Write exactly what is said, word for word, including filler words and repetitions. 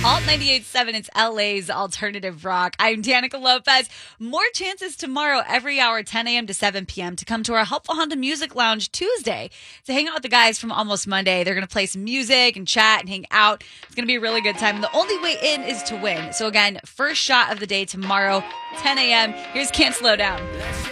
Alt ninety-eight point seven, it's L A's alternative rock. I'm Danica Lopez. More chances tomorrow every hour, ten a.m. to seven p.m. to come to our Helpful Honda Music Lounge Tuesday to hang out with the guys from Almost Monday. They're going to play some music and chat and hang out. It's going to be a really good time. And the only way in is to win. So again, first shot of the day tomorrow, ten a.m. Here's Can't Slow Down.